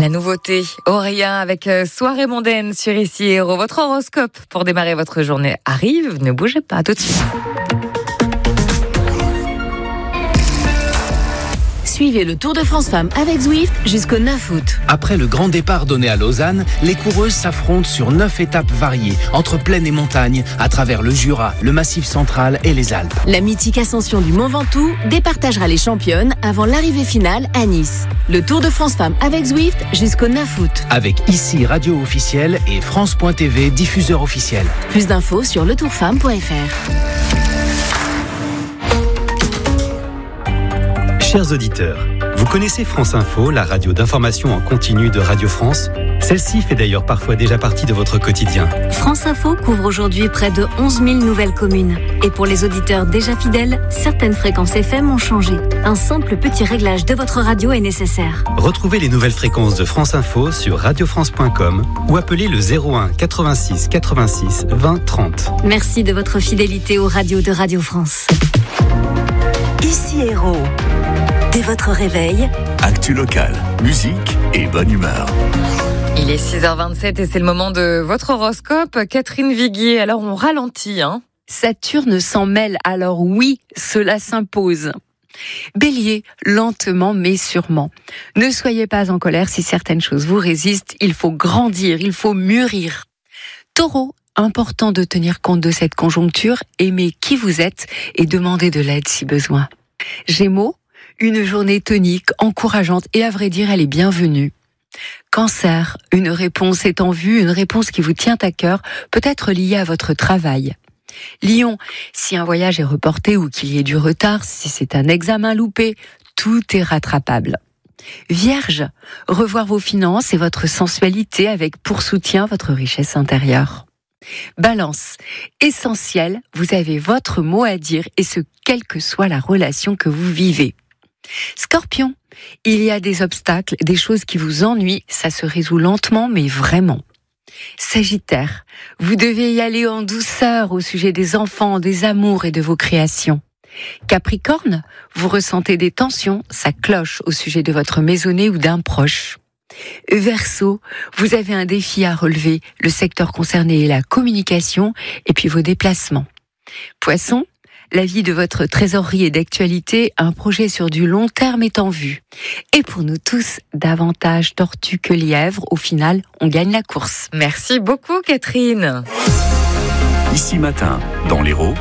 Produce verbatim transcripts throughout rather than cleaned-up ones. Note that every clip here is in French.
La nouveauté, Auréa avec Soirée mondaine sur Ici Héros. Votre horoscope pour démarrer votre journée arrive. Ne bougez pas, tout de suite. Suivez le Tour de France Femmes avec Zwift jusqu'au neuf août. Après le grand départ donné à Lausanne, les coureuses s'affrontent sur neuf étapes variées, entre plaine et montagne, à travers le Jura, le Massif central et les Alpes. La mythique ascension du Mont Ventoux départagera les championnes avant l'arrivée finale à Nice. Le Tour de France Femmes avec Zwift jusqu'au neuf août. Avec Ici Radio officielle et France point T V diffuseur officiel. Plus d'infos sur le tour femme point f r. Chers auditeurs, vous connaissez France Info, la radio d'information en continu de Radio France ? Celle-ci fait d'ailleurs parfois déjà partie de votre quotidien. France Info couvre aujourd'hui près de onze mille nouvelles communes. Et pour les auditeurs déjà fidèles, certaines fréquences F M ont changé. Un simple petit réglage de votre radio est nécessaire. Retrouvez les nouvelles fréquences de France Info sur radio france point com ou appelez le zéro un quatre-vingt-six quatre-vingt-six vingt trente. Merci de votre fidélité aux radios de Radio France. Ici Héros. Dès votre réveil, actu local, musique et bonne humeur. Il est six heures vingt-sept et c'est le moment de votre horoscope. Catherine Viguier, alors on ralentit, hein ? Saturne s'en mêle, alors oui, cela s'impose. Bélier, lentement mais sûrement. Ne soyez pas en colère si certaines choses vous résistent, il faut grandir, il faut mûrir. Taureau, important de tenir compte de cette conjoncture, aimez qui vous êtes et demandez de l'aide si besoin. Gémeaux, une journée tonique, encourageante et à vrai dire, elle est bienvenue. Cancer, une réponse est en vue, une réponse qui vous tient à cœur, peut-être liée à votre travail. Lion, si un voyage est reporté ou qu'il y ait du retard, si c'est un examen loupé, tout est rattrapable. Vierge, revoir vos finances et votre sensualité avec pour soutien votre richesse intérieure. Balance, essentiel, vous avez votre mot à dire et ce, quelle que soit la relation que vous vivez. Scorpion, il y a des obstacles, des choses qui vous ennuient, ça se résout lentement mais vraiment. Sagittaire, vous devez y aller en douceur au sujet des enfants, des amours et de vos créations. Capricorne, vous ressentez des tensions, ça cloche au sujet de votre maisonnée ou d'un proche. Verseau, vous avez un défi à relever, le secteur concerné est la communication et puis vos déplacements. Poisson, la vie de votre trésorerie est d'actualité, un projet sur du long terme est en vue. Et pour nous tous, davantage tortue que lièvre, au final, on gagne la course. Merci beaucoup Catherine. Ici Matin, dans l'Hérault,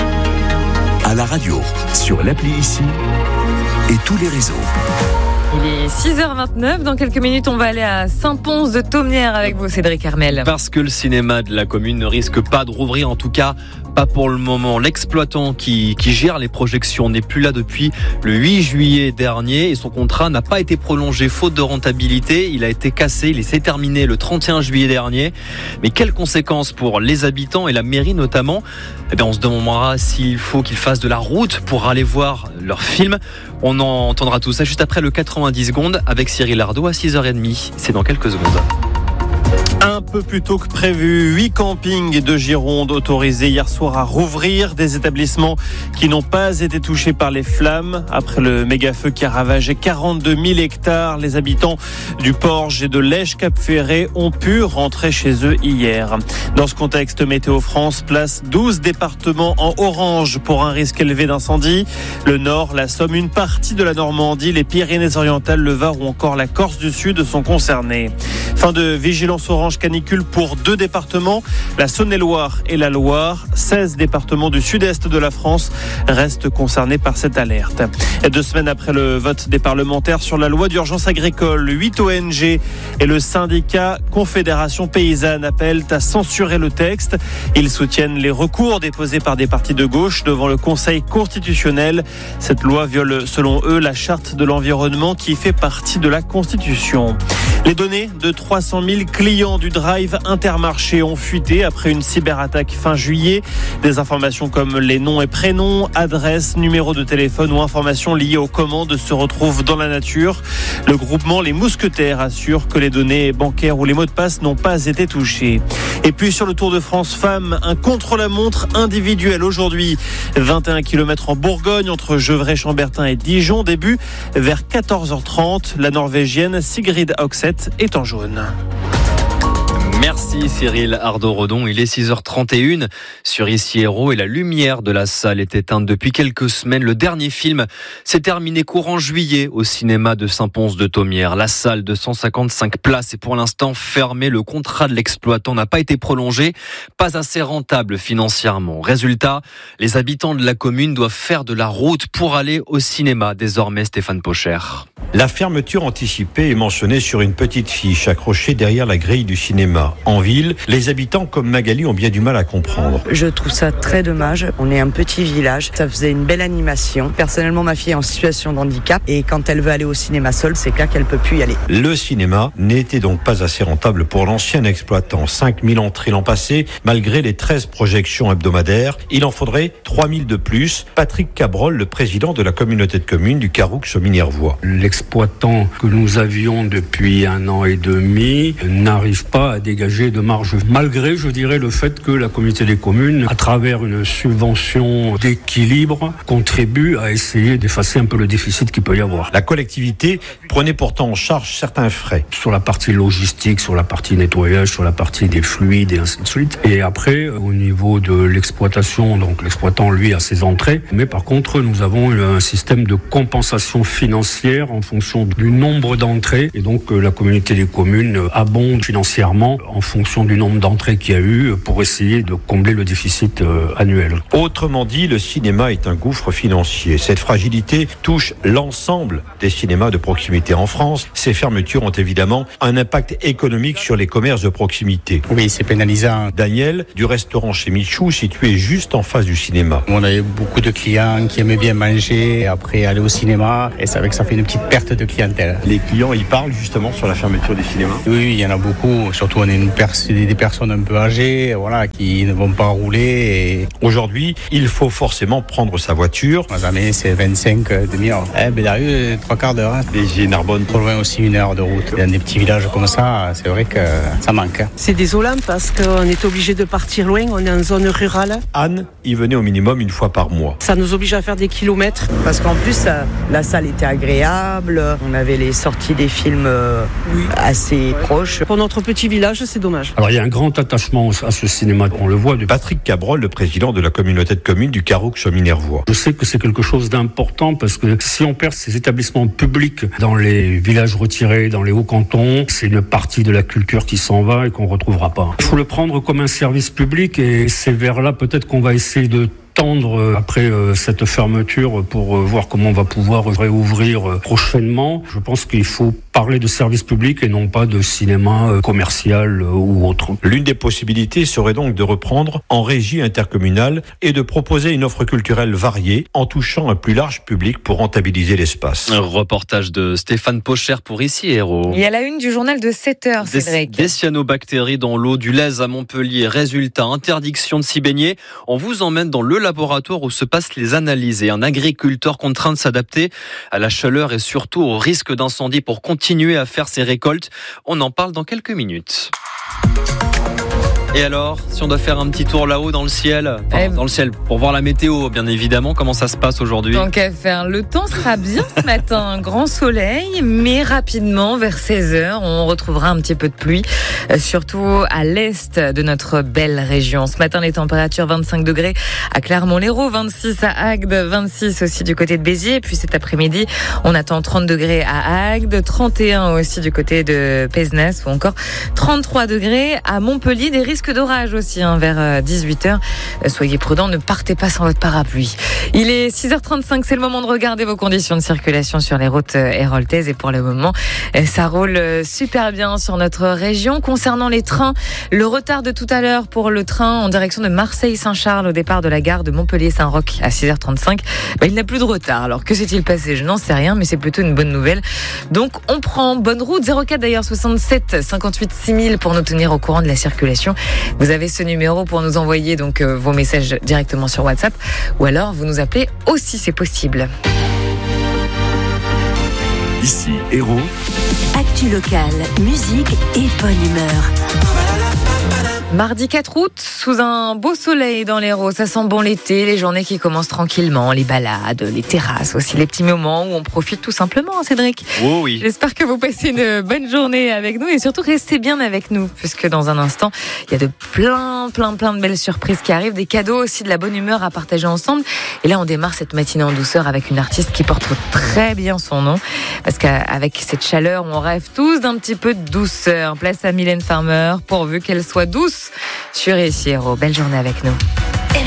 à la radio, sur l'appli Ici et tous les réseaux. Il est six heures vingt-neuf, dans quelques minutes on va aller à Saint-Pons de Thaumières avec vous Cédric Hermel. Parce que le cinéma de la commune ne risque pas de rouvrir, en tout cas pas pour le moment. L'exploitant qui, qui gère les projections n'est plus là depuis le huit juillet dernier et son contrat n'a pas été prolongé faute de rentabilité. Il a été cassé, il s'est terminé le trente et un juillet dernier. Mais quelles conséquences pour les habitants et la mairie notamment ? Eh bien, on se demandera s'il faut qu'ils fassent de la route pour aller voir leur film. On en entendra tout ça juste après le quatre-vingt-dix secondes avec Cyril Ardo à six heures trente. C'est dans quelques secondes. Un peu plus tôt que prévu, huit campings de Gironde autorisés hier soir à rouvrir, des établissements qui n'ont pas été touchés par les flammes. Après le méga-feu qui a ravagé quarante-deux mille hectares, les habitants du Porge et de Lège-Cap-Ferré ont pu rentrer chez eux hier. Dans ce contexte, Météo France place douze départements en orange pour un risque élevé d'incendie. Le Nord, la Somme, une partie de la Normandie, les Pyrénées-Orientales, le Var ou encore la Corse du Sud sont concernés. Fin de vigilance orange canicule pour deux départements, la Saône-et-Loire et la Loire. seize départements du sud-est de la France restent concernés par cette alerte. Et deux semaines après le vote des parlementaires sur la loi d'urgence agricole, huit O N G et le syndicat Confédération Paysanne appellent à censurer le texte. Ils soutiennent les recours déposés par des partis de gauche devant le Conseil constitutionnel. Cette loi viole, selon eux, la charte de l'environnement qui fait partie de la Constitution. Les données de trois cent mille clients du Drive Intermarché ont fuité après une cyberattaque fin juillet. Des informations comme les noms et prénoms, adresses, numéros de téléphone ou informations liées aux commandes se retrouvent dans la nature. Le groupement Les Mousquetaires assure que les données bancaires ou les mots de passe n'ont pas été touchés. Et puis sur le Tour de France Femmes, un contre-la-montre individuel aujourd'hui. vingt et un kilomètres en Bourgogne entre Gevrey, Chambertin et Dijon. Début vers quatorze heures trente. La Norvégienne Sigrid Oxen sept est en jaune. Merci Cyril Ardo-Redon, il est six heures trente et une sur Ici Héros et la lumière de la salle est éteinte depuis quelques semaines. Le dernier film s'est terminé courant juillet au cinéma de Saint-Pons-de-Thomières. La salle de cent cinquante-cinq places est pour l'instant fermée. Le contrat de l'exploitant n'a pas été prolongé, pas assez rentable financièrement. Résultat, les habitants de la commune doivent faire de la route pour aller au cinéma. Désormais, Stéphane Pocher. La fermeture anticipée est mentionnée sur une petite fiche accrochée derrière la grille du cinéma. En ville, les habitants comme Magali ont bien du mal à comprendre. Je trouve ça très dommage. On est un petit village, ça faisait une belle animation. Personnellement, ma fille est en situation de handicap et quand elle veut aller au cinéma seule, c'est clair qu'elle peut plus y aller. Le cinéma n'était donc pas assez rentable pour l'ancien exploitant. cinq mille entrées l'an passé, malgré les treize projections hebdomadaires. Il en faudrait trois mille de plus. Patrick Cabrol, le président de la communauté de communes du Caroux-Chaumière-Voie. L'exploitant que nous avions depuis un an et demi n'arrive pas à dégager de marge, malgré, je dirais, le fait que la communauté des communes, à travers une subvention d'équilibre, contribue à essayer d'effacer un peu le déficit qu'il peut y avoir. La collectivité prenait pourtant en charge certains frais. Sur la partie logistique, sur la partie nettoyage, sur la partie des fluides et ainsi de suite. Et après, au niveau de l'exploitation, donc l'exploitant, lui, a ses entrées. Mais par contre, nous avons un système de compensation financière en fonction du nombre d'entrées. Et donc, la communauté des communes abonde financièrement en fonction du nombre d'entrées qu'il y a eu pour essayer de combler le déficit annuel. Autrement dit, le cinéma est un gouffre financier. Cette fragilité touche l'ensemble des cinémas de proximité en France. Ces fermetures ont évidemment un impact économique sur les commerces de proximité. Oui, c'est pénalisant. Daniel, du restaurant chez Michou, situé juste en face du cinéma. On a eu beaucoup de clients qui aimaient bien manger et après aller au cinéma, et c'est vrai que ça fait une petite perte de clientèle. Les clients, ils parlent justement sur la fermeture des cinémas? Oui, il y en a beaucoup. Surtout, on est une pers- des personnes un peu âgées, voilà, qui ne vont pas rouler. Et... Aujourd'hui, il faut forcément prendre sa voiture. Jamais, c'est vingt-cinq demi-heure. Eh, Bédarieux, trois quarts d'heure. Hein. Béziers, Narbonne. Trop loin aussi, une heure de route. Dans des petits villages comme ça, c'est vrai que ça manque. C'est désolant parce qu'on est obligé de partir loin, on est en zone rurale. Anne y venait au minimum une fois par mois. Ça nous oblige à faire des kilomètres. Parce qu'en plus, la salle était agréable, on avait les sorties des films oui. assez proches. Pour notre petit village, c'est dommage. Alors il y a un grand attachement à ce cinéma, on le voit. De... Patrick Cabrol, le président de la communauté de communes du Caroux-Chaumière-Voie. Je sais que c'est quelque chose d'important parce que si on perd ces établissements publics dans les villages retirés, dans les hauts cantons, c'est une partie de la culture qui s'en va et qu'on ne retrouvera pas. Il faut le prendre comme un service public et c'est vers là peut-être qu'on va essayer de tendre après euh, cette fermeture pour euh, voir comment on va pouvoir réouvrir euh, prochainement. Je pense qu'il faut parler de service public et non pas de cinéma euh, commercial euh, ou autre. L'une des possibilités serait donc de reprendre en régie intercommunale et de proposer une offre culturelle variée en touchant un plus large public pour rentabiliser l'espace. Un reportage de Stéphane Pocher pour Ici Héros. Et à la une du journal de sept heures, Cédric. Des, des cyanobactéries dans l'eau du Lez à Montpellier. Résultat, interdiction de s'y baigner. On vous emmène dans le laboratoire où se passent les analyses et un agriculteur contraint de s'adapter à la chaleur et surtout au risque d'incendie pour continuer à faire ses récoltes. On en parle dans quelques minutes. Et alors, si on doit faire un petit tour là-haut dans le ciel, enfin, eh dans le ciel, pour voir la météo, bien évidemment, comment ça se passe aujourd'hui? Tant qu'à faire, le temps sera bien ce matin, grand soleil, mais rapidement, vers seize heures, on retrouvera un petit peu de pluie, surtout à l'est de notre belle région. Ce matin, les températures vingt-cinq degrés à Clermont-Lérault, vingt-six à Agde, vingt-six aussi du côté de Béziers, et puis cet après-midi, on attend trente degrés à Agde, trente et un aussi du côté de Pézenas, ou encore trente-trois degrés à Montpellier, des risques d'orage aussi hein, vers dix-huit heures. Soyez prudents, ne partez pas sans votre parapluie. Il est six heures trente-cinq, c'est le moment de regarder vos conditions de circulation sur les routes héroltaises et pour le moment, ça roule super bien sur notre région. Concernant les trains, le retard de tout à l'heure pour le train en direction de Marseille-Saint-Charles au départ de la gare de Montpellier-Saint-Roch à six heures trente-cinq, bah, il n'a plus de retard. Alors que s'est-il passé? Je n'en sais rien, mais c'est plutôt une bonne nouvelle. Donc on prend bonne route, zéro quatre d'ailleurs, soixante-sept cinquante-huit six mille pour nous tenir au courant de la circulation. Vous avez ce numéro pour nous envoyer donc euh, vos messages directement sur WhatsApp ou alors vous nous appelez aussi, c'est possible. Ici Héros. Actu locale, musique et bonne humeur. Mardi quatre août, sous un beau soleil dans l'Hérault, ça sent bon l'été, les journées qui commencent tranquillement, les balades, les terrasses, aussi les petits moments où on profite tout simplement, Cédric. Oh oui. J'espère que vous passez une bonne journée avec nous et surtout restez bien avec nous, puisque dans un instant, il y a de plein, plein, plein de belles surprises qui arrivent, des cadeaux aussi, de la bonne humeur à partager ensemble. Et là, on démarre cette matinée en douceur avec une artiste qui porte très bien son nom, parce qu'avec cette chaleur, on rêve tous d'un petit peu de douceur. Place à Mylène Farmer, pourvu qu'elle soit douce sur Ici Hérault. Belle journée avec nous.